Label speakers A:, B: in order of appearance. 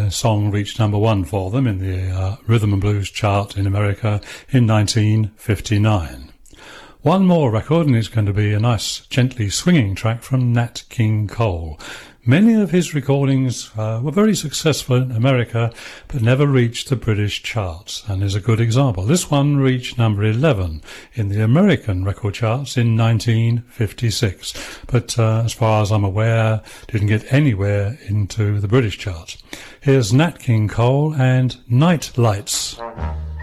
A: The song reached number one for them in the Rhythm and Blues chart in America in 1959. One more record, and it's going to be a nice, gently swinging track from Nat King Cole. Many of his recordings were very successful in America, but never reached the British charts, and is a good example. This one reached number 11 in the American record charts in 1956, but as far as I'm aware, didn't get anywhere into the British charts. Here's Nat King Cole and Night Lights.